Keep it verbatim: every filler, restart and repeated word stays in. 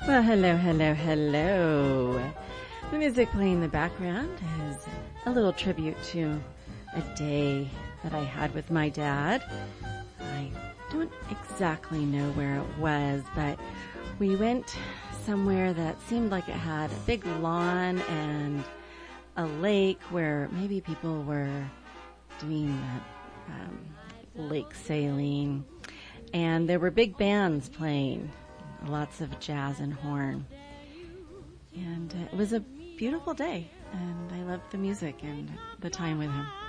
Well, hello, hello, hello. The music playing in the background is a little tribute to a day that I had with my dad. I don't exactly know where it was, but we went somewhere that seemed like it had a big lawn and a lake where maybe people were doing um, lake sailing. And there were big bands playing, lots of jazz and horn. And uh, it was a beautiful day, and I loved the music and the time with him.